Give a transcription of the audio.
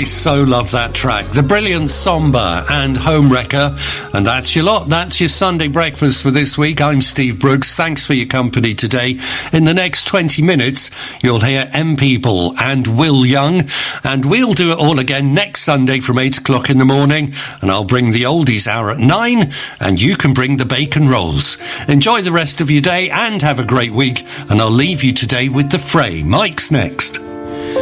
I so love that track. The brilliant Somber and Homewrecker. And that's your lot. That's your Sunday breakfast for this week. I'm Steve Brooks. Thanks for your company today. In the next 20 minutes, you'll hear M People and Will Young. And we'll do it all again next Sunday from 8 o'clock in the morning. And I'll bring the oldies hour at 9. And you can bring the bacon rolls. Enjoy the rest of your day and have a great week. And I'll leave you today with The Fray. Mike's next.